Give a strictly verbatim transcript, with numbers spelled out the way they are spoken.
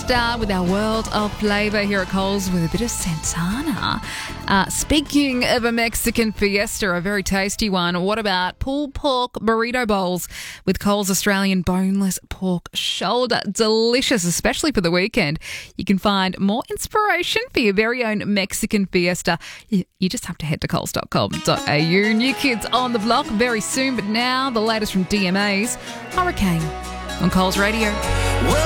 start with our world of flavour here at Coles with a bit of Santana. Uh, speaking of a Mexican fiesta, a very tasty one, what about pulled pork burrito bowls with Coles Australian boneless pork shoulder? Delicious, especially for the weekend. You can find more inspiration for your very own Mexican fiesta. You, you just have to head to coles dot com dot a u. New kids on the block very soon, but now the latest from D M A's Hurricane on Coles Radio.